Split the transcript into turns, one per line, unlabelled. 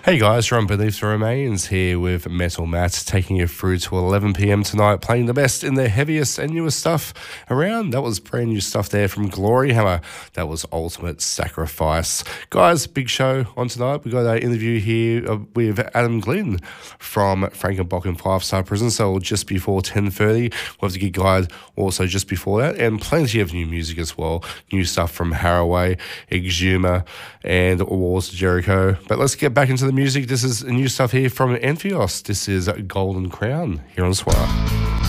Hey guys, you're on Beneath the Remains here with Metal Matt, taking you through to 11 p.m. tonight, playing the best in the heaviest and newest stuff around. That was brand new stuff there from Glory Hammer. That was Ultimate Sacrifice. Guys, big show on tonight. We got an interview here with Adam Glynn from Frankenbock and Five Star Prison Cell just before 10:30. We'll have the Gig Guide also just before that, and plenty of new music as well. New stuff from Haraway, Exuma, and Walls to Jericho. But let's get back into the music. This is new stuff here from Entheos. This is Golden Crown here on Swar.